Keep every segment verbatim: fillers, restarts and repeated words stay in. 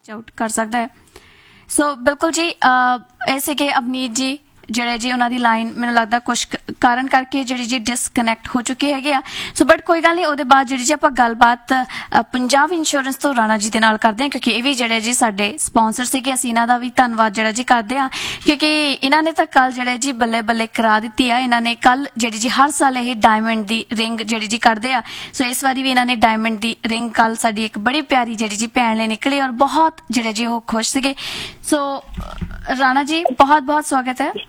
Out कर सकता है। सो बिल्कुल जी ऐसे कि अवनीत जी ਜਿਹੜੇ ਜੀ ਉਹਨਾਂ ਦੀ ਲਾਈਨ ਮੈਨੂੰ ਲੱਗਦਾ ਕੁਝ ਕਾਰਨ ਕਰਕੇ ਜਿਹੜੀ ਜੀ ਡਿਸਕਨੈਕਟ ਹੋ ਚੁੱਕੇ ਹੈਗੇ ਆ। ਸੋ ਬਟ ਕੋਈ ਗੱਲ ਨਹੀਂ, ਉਹਦੇ ਬਾਅਦ ਜਿਹੜੀ ਜੀ ਆਪਾਂ ਗੱਲਬਾਤ ਪੰਜਾਬ ਇੰਸ਼ੋਰੈਂਸ ਤੋਂ ਰਾਣਾ ਜੀ ਦੇ ਨਾਲ ਕਰਦੇ ਹਾਂ, ਕਿਉਂਕਿ ਇਹ ਵੀ ਜਿਹੜੇ ਜੀ ਸਾਡੇ ਸਪਾਂਸਰ ਸੀਗੇ। ਅਸੀਂ ਇਹਨਾਂ ਦਾ ਵੀ ਧੰਨਵਾਦ ਜਿਹੜਾ ਜੀ ਕਰਦੇ ਹਾਂ, ਕਿਉਂਕਿ ਇਹਨਾਂ ਨੇ ਤਾਂ ਕੱਲ ਜਿਹੜੇ ਜੀ ਬੱਲੇ ਬੱਲੇ ਕਰਾ ਦਿੱਤੀ ਆ। ਇਹਨਾਂ ਨੇ ਕੱਲ ਜਿਹੜੀ ਜੀ ਹਰ ਸਾਲ ਇਹ ਡਾਇਮੰਡ ਦੀ ਰਿੰਗ ਜਿਹੜੀ ਜੀ ਕਰਦੇ ਆ, ਸੋ ਇਸ ਵਾਰੀ ਵੀ ਇਹਨਾਂ ਨੇ ਡਾਇਮੰਡ ਦੀ ਰਿੰਗ ਕੱਲ ਸਾਡੀ ਇੱਕ ਬੜੀ ਪਿਆਰੀ ਜਿਹੜੀ ਜੀ ਭੈਣ ਲਈ ਨਿਕਲੀ ਔਰ ਬਹੁਤ ਜਿਹੜੇ ਜੀ ਉਹ ਖੁਸ਼ ਸੀਗੇ। ਸੋ ਰਾਣਾ ਜੀ ਬਹੁਤ ਬਹੁਤ ਸਵਾਗਤ ਹੈ।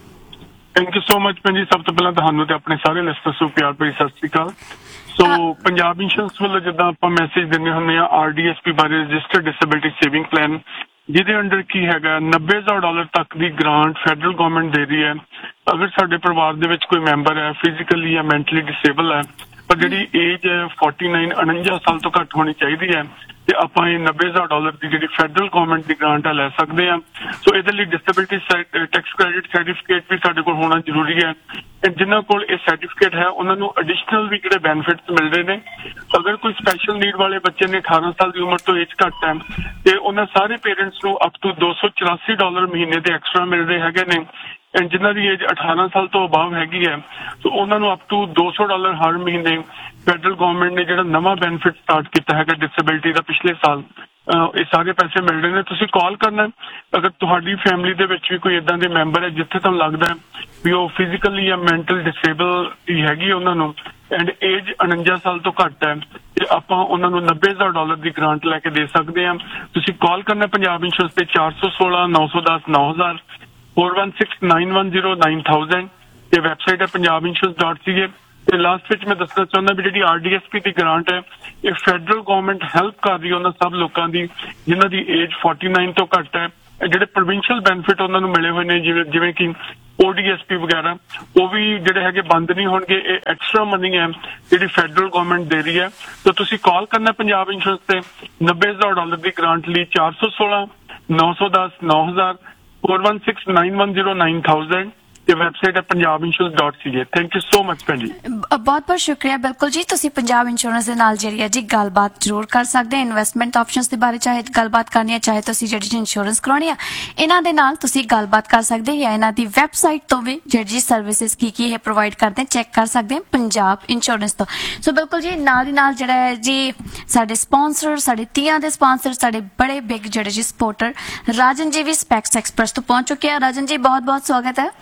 थैंक यू सो मच भैन जी। सब तो पहला ਤੁਹਾਨੂੰ ਤੇ ਆਪਣੇ ਸਾਰੇ ਲਿਸਨਰਸ ਨੂੰ ਪਿਆਰ ਭਰੀ ਸਤਿ ਸ਼੍ਰੀ ਅਕਾਲ। ਸੋ ਪੰਜਾਬ ਇੰਸ਼ੋਰੈਂਸ ਵੱਲੋਂ ਜਿੱਦਾਂ ਆਪਾਂ ਮੈਸੇਜ ਦਿੰਦੇ ਹੁੰਦੇ ਆ ਆਰਡੀਐਸਪੀ ਬਾਰੇ, ਰਜਿਸਟਰਡ ਡਿਸੇਬਿਲਿਟੀ ਸੇਵਿੰਗ ਪਲਾਨ, ਜਿਹਦੇ ਅੰਡਰ ਕੀ ਹੈਗਾ ਨੱਬੇ ਹਜ਼ਾਰ ਡਾਲਰ ਤੱਕ ਦੀ ਗ੍ਰਾਂਟ ਫੈਡਰਲ ਗਵਰਨਮੈਂਟ ਦੇ ਰਹੀ ਹੈ। ਅਗਰ ਸਾਡੇ ਪਰਿਵਾਰ ਦੇ ਵਿੱਚ ਕੋਈ ਮੈਂਬਰ ਹੈ ਫਿਜ਼ੀਕਲੀ ਜਾਂ ਮੈਂਟਲੀ ਡਿਸੇਬਲ ਹੈ, ਪਰ ਜਿਹੜੀ ਏਜ ਹੈ ਫੋਰਟੀ ਨਾਈਨ ਉਣੰਜਾ ਸਾਲ ਤੋਂ ਘੱਟ ਹੋਣੀ ਚਾਹੀਦੀ ਹੈ, ਤੇ ਆਪਾਂ ਇਹ ਨੱਬੇ ਹਜ਼ਾਰ ਡਾਲਰ ਦੀ ਜਿਹੜੀ ਫੈਡਰਲ ਗਵਰਨਮੈਂਟ ਦੀ ਗ੍ਰਾਂਟ ਆ ਲੈ ਸਕਦੇ ਹਾਂ। ਸੋ ਇਹਦੇ ਲਈ ਡਿਸੇਬਿਲਿਟੀ ਟੈਕਸ ਕ੍ਰੈਡਿਟ ਸਰਟੀਫਿਕੇਟ ਵੀ ਸਾਡੇ ਕੋਲ ਹੋਣਾ ਜ਼ਰੂਰੀ ਹੈ। ਜਿਨ੍ਹਾਂ ਕੋਲ ਇਹ ਸਰਟੀਫਿਕੇਟ ਹੈ ਉਹਨਾਂ ਨੂੰ ਐਡੀਸ਼ਨਲ ਵੀ ਜਿਹੜੇ ਬੈਨੀਫਿਟਸ ਮਿਲਦੇ ਨੇ। ਅਗਰ ਕੋਈ ਸਪੈਸ਼ਲ ਨੀਡ ਵਾਲੇ ਬੱਚੇ ਨੇ ਅਠਾਰਾਂ ਸਾਲ ਦੀ ਉਮਰ ਤੋਂ ਏਜ ਘੱਟ ਹੈ, ਤੇ ਉਹਨਾਂ ਸਾਰੇ ਪੇਰੈਂਟਸ ਨੂੰ ਅਪ ਟੂ ਦੋ ਸੌ ਚੁਰਾਸੀ ਡਾਲਰ ਮਹੀਨੇ ਦੇ ਐਕਸਟਰਾ ਮਿਲਦੇ ਹੈਗੇ ਨੇ। ਐਂਡ ਜਿਨ੍ਹਾਂ ਦੀ ਏਜ ਅਠਾਰਾਂ ਸਾਲ ਤੋਂ ਅਬਾਵ ਹੈਗੀ ਹੈ, ਸੋ ਉਹਨਾਂ ਨੂੰ ਅਪ ਟੂ ਦੋ ਸੌ ਡਾਲਰ ਹਰ ਮਹੀਨੇ ਫੈਡਰਲ ਗਵਰਨਮੈਂਟ ਨੇ ਜਿਹੜਾ ਨਵਾਂ ਬੈਨੀਫਿਟ ਸਟਾਰਟ ਕੀਤਾ ਹੈਗਾ ਡਿਸੇਬਿਲਿਟੀ ਦਾ ਪਿਛਲੇ ਸਾਲ, ਇਹ ਸਾਰੇ ਪੈਸੇ ਮਿਲ ਰਹੇ ਨੇ। ਤੁਸੀਂ ਕਾਲ ਕਰਨਾ ਅਗਰ ਤੁਹਾਡੀ ਫੈਮਿਲੀ ਦੇ ਵਿੱਚ ਵੀ ਕੋਈ ਏਦਾਂ ਦੇ ਮੈਂਬਰ ਹੈ ਜਿੱਥੇ ਤੁਹਾਨੂੰ ਲੱਗਦਾ ਵੀ ਉਹ ਫਿਜ਼ੀਕਲੀ ਜਾਂ ਮੈਂਟਲ ਡਿਸੇਬਲ ਹੈਗੀ ਉਹਨਾਂ ਨੂੰ, ਐਂਡ ਏਜ ਉਣੰਜਾ ਸਾਲ ਤੋਂ ਘੱਟ ਹੈ, ਤੇ ਆਪਾਂ ਉਹਨਾਂ ਨੂੰ ਨੱਬੇ ਹਜ਼ਾਰ ਡਾਲਰ ਦੀ ਗ੍ਰਾਂਟ ਲੈ ਕੇ ਦੇ ਸਕਦੇ ਹਾਂ। ਤੁਸੀਂ ਕਾਲ ਕਰਨਾ ਪੰਜਾਬ ਇੰਸ਼ੋਰੈਂਸ ਤੇ ਚਾਰ ਸੌ ਸੋਲਾਂ ਨੌ ਸੌ ਦਸ ਨੌ ਹਜ਼ਾਰ four one six nine one zero nine thousand ਤੇ ਵੈਬਸਾਈਟ ਹੈ ਪੰਜਾਬ ਇੰਸ਼ੋਰੈਂਸ ਡਾਟ ਸੀ ਏ। ਤੇ ਲਾਸਟ ਵਿੱਚ ਮੈਂ ਦੱਸਣਾ ਚਾਹੁੰਦਾ ਵੀ ਜਿਹੜੀ ਆਰਡੀਐਸਪੀ ਦੀ ਗ੍ਰਾਂਟ ਹੈ ਇਹ ਫੈਡਰਲ ਗਵਰਨਮੈਂਟ ਹੈਲਪ ਕਰ ਰਹੀ ਹੈ ਉਹਨਾਂ ਸਭ ਲੋਕਾਂ ਦੀ ਜਿਨ੍ਹਾਂ ਦੀ ਏਜ ਫੋਰਟੀ ਨਾਈਨ ਤੋਂ ਘੱਟ ਹੈ। ਜਿਹੜੇ ਪ੍ਰੋਵਿੰਸ਼ੀਅਲ ਬੈਨੀਫਿਟ ਉਹਨਾਂ ਨੂੰ ਮਿਲੇ ਹੋਏ ਨੇ ਜਿਵੇਂ ਜਿਵੇਂ ਕਿ ਓਡੀਐਸਪੀ ਵਗੈਰਾ, ਉਹ ਵੀ ਜਿਹੜੇ ਹੈਗੇ ਬੰਦ ਨਹੀਂ ਹੋਣਗੇ। ਇਹ ਐਕਸਟਰਾ ਮਨੀ ਹੈ ਜਿਹੜੀ ਫੈਡਰਲ ਗਵਰਨਮੈਂਟ ਦੇ ਰਹੀ ਹੈ। ਤਾਂ ਤੁਸੀਂ ਕਾਲ ਕਰਨਾ ਪੰਜਾਬ ਇੰਸ਼ੋਰੈਂਸ ਤੇ ਨੱਬੇ ਹਜ਼ਾਰ ਡਾਲਰ ਦੀ ਗ੍ਰਾਂਟ ਲਈ ਚਾਰ ਸੌ ਸੋਲਾਂ ਨੌ ਸੌ ਦਸ ਨੌ ਹਜ਼ਾਰ four one six nine one zero nine thousand ਤੇ ਵੈਬਸਾਈਟ ਹੈ Punjab insurance dot C A. Thank you so much ਭੈਣ ਜੀ। ਬਹੁਤ ਬਹੁਤ ਸ਼ੁਕਰੀਆ। ਬਿਲਕੁਲ ਜੀ ਤੁਸੀਂ ਪੰਜਾਬ ਇੰਸ਼ੋਰੈਂਸ ਦੇ ਨਾਲ ਜਿਹੜੀ ਹੈ ਜੀ ਗੱਲਬਾਤ ਜ਼ਰੂਰ ਕਰ ਸਕਦੇ ਹੋ। ਇਨਵੈਸਟਮੈਂਟ ਆਪਸ਼ਨਸ ਦੇ ਬਾਰੇ ਚਾਹੇ ਗੱਲਬਾਤ ਕਰਨੀ ਹੈ, ਚਾਹੇ ਤੁਸੀਂ ਜਿਹੜੀ ਇੰਸ਼ੋਰੈਂਸ ਕਰਾਉਣੀ ਆ ਇਹਨਾਂ ਦੇ ਨਾਲ ਤੁਸੀਂ ਗੱਲਬਾਤ ਕਰ ਸਕਦੇ ਜਾਂ ਇਹਨਾਂ ਦੀ ਵੈਬਸਾਈਟ ਤੋਂ ਵੀ ਜਿਹੜੀ ਸਰਵਿਸਿਜ਼ ਕੀ ਕੀ ਇਹ ਪ੍ਰੋਵਾਈਡ ਕਰਦੇ ਚੈੱਕ ਕਰ ਸਕਦੇ ਹਾਂ ਪੰਜਾਬ ਇੰਸ਼ੋਰੈਂਸ ਤੋਂ। ਸੋ ਬਿਲਕੁਲ ਜੀ ਨਾਲ ਦੀ ਨਾਲ ਜਿਹੜਾ ਹੈ ਜੀ ਸਾਡੇ ਸਪਾਂਸਰ, ਸਾਡੇ ਤੀਆਂ ਦੇ ਸਪਾਂਸਰ, ਸਾਡੇ ਬੜੇ ਬਿਗ ਜਿਹੜੇ ਜੀ ਸਪੋਰਟਰ ਰਾਜਨ ਜੀ ਵੀ ਸਪੈਕਸ ਐਕਸਪ੍ਰੈਸ ਤੋਂ ਪਹੁੰਚ ਚੁੱਕੇ ਆ। ਰਾਜਨ ਜੀ ਬਹੁਤ ਬਹੁਤ ਸਵਾਗਤ ਹੈ।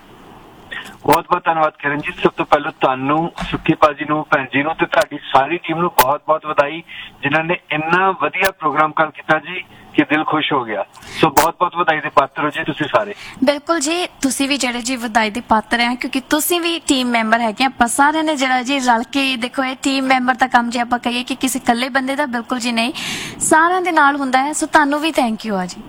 ਬਹੁਤ ਬਹੁਤ ਧੰਨਵਾਦ ਕਿਰਨ ਜੀ। ਸਭ ਤੋਂ ਪਹਿਲਾਂ ਤੁਹਾਨੂੰ ਸੁੱਖੀ ਭਾਜੀ ਨੂੰ, ਭੈਣ ਜੀ ਨੂੰ ਤੇ ਤੁਹਾਡੀ ਸਾਰੀ ਟੀਮ ਨੂੰ ਬਹੁਤ ਬਹੁਤ ਵਧਾਈ ਜਿਨ੍ਹਾਂ ਨੇ ਇੰਨਾ ਵਧੀਆ ਪ੍ਰੋਗਰਾਮ ਕਰ ਕੀਤਾ ਜੀ ਕਿ ਦਿਲ ਖੁਸ਼ ਹੋ ਗਿਆ। ਸੋ ਬਹੁਤ ਬਹੁਤ ਵਧਾਈ ਦੇ ਪਾਤਰ ਹੋ ਜੀ ਤੁਸੀਂ ਸਾਰੇ। ਬਿਲਕੁਲ ਜੀ ਤੁਸੀਂ ਵੀ ਜਿਹੜੇ ਜੀ ਵਧਾਈ ਦੇ ਪਾਤਰ ਹੈ ਕਿਉਂਕਿ ਤੁਸੀਂ ਵੀ ਟੀਮ ਮੈਂਬਰ ਹੈਗੇ। ਆਪਾਂ ਸਾਰਿਆਂ ਨੇ ਜਿਹੜਾ ਜੀ ਰਲ ਕੇ ਦੇਖੋ ਇਹ ਟੀਮ ਮੈਂਬਰ ਦਾ ਕੰਮ ਜੇ ਆਪਾਂ ਕਹੀਏ ਕਿ ਕਿਸੇ ਇਕੱਲੇ ਬੰਦੇ ਦਾ ਬਿਲਕੁਲ ਜੀ ਨਹੀਂ, ਸਾਰਿਆਂ ਦੇ ਨਾਲ ਹੁੰਦਾ ਹੈ। ਸੋ ਤੁਹਾਨੂੰ ਵੀ ਥੈਂਕ ਯੂ ਆ ਜੀ।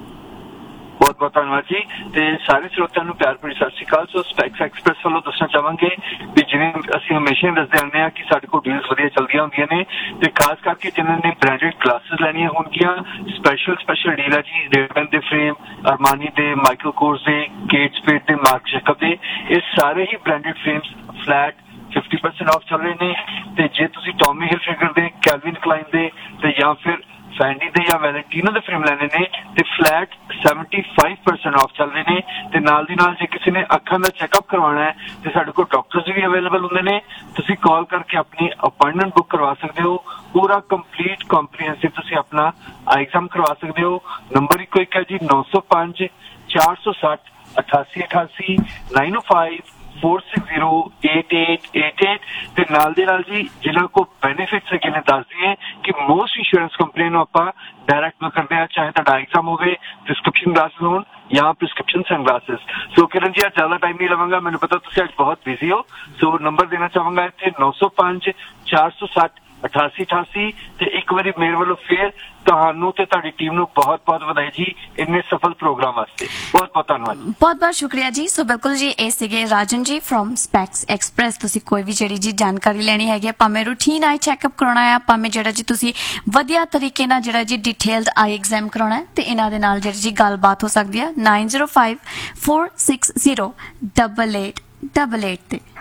ਬਹੁਤ ਬਹੁਤ ਧੰਨਵਾਦ ਜੀ। ਤੇ ਸਾਰੇ ਸਰੋਤਿਆਂ ਨੂੰ ਪਿਆਰ ਭਰੀ ਸਤਿ ਸ਼੍ਰੀ ਅਕਾਲ। ਸੋ ਸਪੈਕਸ ਐਕਸਪ੍ਰੈਸ ਵੱਲੋਂ ਦੱਸਣਾ ਚਾਹਾਂਗੇ ਵੀ ਜਿਵੇਂ ਅਸੀਂ ਹਮੇਸ਼ਾ ਦੱਸਦੇ ਆਉਂਦੇ ਹਾਂ ਕਿ ਸਾਡੇ ਕੋਲ ਡੀਲਸ ਵਧੀਆ ਚੱਲਦੀਆਂ ਹੁੰਦੀਆਂ ਨੇ, ਤੇ ਖਾਸ ਕਰਕੇ ਜਿਨ੍ਹਾਂ ਨੇ ਬ੍ਰਾਂਡਡ ਗਲਾਸਿਸ ਲੈਣੀਆਂ ਹੋਣਗੀਆਂ ਸਪੈਸ਼ਲ ਸਪੈਸ਼ਲ ਡੀਲ ਹੈ ਜੀ। ਰੇਬਨ ਦੇ ਫਰੇਮ, ਅਰਮਾਨੀ ਦੇ, ਮਾਈਕਲ ਕੋਰਸ ਦੇ, ਕੇਟ ਸਪੇਡ ਦੇ, ਮਾਰਕ ਜੈਕਬ ਦੇ, ਇਹ ਸਾਰੇ ਹੀ branded frames flat fifty percent off ਚੱਲ ਰਹੇ ਨੇ। ਤੇ ਜੇ ਤੁਸੀਂ ਟੌਮੀ ਹਿਲਫਿਗਰ ਦੇ, ਕੈਲਵਿਨ ਕਲਾਈਨ ਦੇ ਤੇ ਜਾਂ ਫਿਰ ਫੈਂਡੀ ਦੇ ਜਾਂ ਵੈਲੈਂਟੀਨੋ ਦੇ ਫਰੇਮ ਲੈਣੇ ਨੇ ਤੇ flat seventy five percent off ਚੱਲ ਰਹੇ ਨੇ। ਤੇ ਨਾਲ ਦੀ ਨਾਲ ਜੇ ਕਿਸੇ ਨੇ ਅੱਖਾਂ ਦਾ ਚੈੱਕਅਪ ਕਰਵਾਉਣਾ ਹੈ ਤੇ ਸਾਡੇ ਕੋਲ ਡਾਕਟਰਸ ਵੀ ਅਵੇਲੇਬਲ ਹੁੰਦੇ ਨੇ। ਤੁਸੀਂ ਕਾਲ ਕਰਕੇ ਆਪਣੀ ਅਪਾਇੰਟਮੈਂਟ ਬੁੱਕ ਕਰਵਾ ਸਕਦੇ ਹੋ। ਪੂਰਾ ਕੰਪਲੀਟ ਕੰਪਰੀਹੈਂਸਿਵ ਤੁਸੀਂ ਆਪਣਾ ਆਈ ਐਗਜ਼ਾਮ ਕਰਵਾ ਸਕਦੇ ਹੋ। ਨੰਬਰ ਇੱਕੋ ਇੱਕ ਹੈ ਜੀ ਨੌ ਸੌ ਪੰਜ ਚਾਰ ਸੌ ਸੱਠ ਅਠਾਸੀ ਅਠਾਸੀ ਨਾਈਨ ਓ five four six zero eight eight eight eight ਤੇ ਨਾਲ ਦੇ ਨਾਲ ਜੀ ਜਿਨ੍ਹਾਂ ਕੋ ਬੈਨੀਫਿਟਸ ਹੈਗੇ ਨੇ ਦੱਸ ਦਈਏ ਕਿ ਮੋਸਟ ਇੰਸ਼ੋਰੈਂਸ ਕੰਪਨੀ ਨੂੰ ਆਪਾਂ ਡਾਇਰੈਕਟ ਨਾ ਕਰਦੇ ਆ, ਚਾਹੇ ਤੁਹਾਡਾ ਐਗਜ਼ਾਮ ਹੋਵੇ, ਪ੍ਰਿਸਕ੍ਰਿਪਸ਼ਨ ਗਲਾਸਿਸ ਹੋਣ ਜਾਂ ਪ੍ਰਿਸਕ੍ਰਿਪਸ਼ਨ ਸਨਗਲਾਸਿਸ। ਸੋ ਕਿਰਨ ਜੀ ਅੱਜ ਜ਼ਿਆਦਾ ਟਾਈਮ ਨਹੀਂ ਲਵਾਂਗਾ, ਮੈਨੂੰ ਪਤਾ ਤੁਸੀਂ ਅੱਜ ਬਹੁਤ ਬਿਜ਼ੀ ਹੋ। ਸੋ ਨੰਬਰ ਦੇਣਾ ਚਾਹਾਂਗਾ ਇੱਥੇ ਨੌ ਸੌ ਪੰਜ ਚਾਰ ਸੌ ਸੱਠ ਅਠਾਸੀ ਅਠਾਸੀ ਤੇ ਇੱਕ ਵਾਰੀ ਮੇਰੇ ਵੱਲੋਂ ਫੇਰ ਤੁਹਾਨੂੰ ਤੇ ਤੁਹਾਡੀ ਟੀਮ ਨੂੰ ਬਹੁਤ ਬਹੁਤ ਵਧਾਈ ਜੀ ਇੰਨੇ ਸਫਲ ਪ੍ਰੋਗਰਾਮ ਵਾਸਤੇ। ਬਹੁਤ ਬਹੁਤ ਧੰਨਵਾਦ। ਬਹੁਤ ਬਹੁਤ ਸ਼ੁਕਰੀਆ ਜੀ। ਸੋ ਬਿਲਕੁਲ ਜੀ ਇਹ ਸੀਗੇ ਰਾਜਨ ਜੀ ਫਰੋਮ ਸਪੈਕਸ ਐਕਸਪ੍ਰੈਸ। ਤੁਸੀਂ ਕੋਈ ਵੀ ਜਿਹੜੀ ਜੀ ਜਾਣਕਾਰੀ ਲੈਣੀ ਹੈਗੀ, ਭਾਵੇਂ ਰੂਟੀਨ ਆਈ ਚੈੱਕਅਪ ਕਰਾਉਣਾ ਹੈ, ਭਾਵੇਂ ਜਿਹੜਾ ਜੀ ਤੁਸੀਂ ਵਧੀਆ ਤਰੀਕੇ ਨਾਲ ਜਿਹੜਾ ਜੀ ਡਿਟੇਲਡ ਆਈ ਐਗਜ਼ਾਮ ਕਰਾਉਣਾ ਹੈ, ਤੇ ਇਹਨਾਂ ਦੇ ਨਾਲ ਜਿਹੜੀ ਜੀ ਗੱਲਬਾਤ ਹੋ ਸਕਦੀ ਹੈ nine zero five four six zero double eight double eight ਤੇ।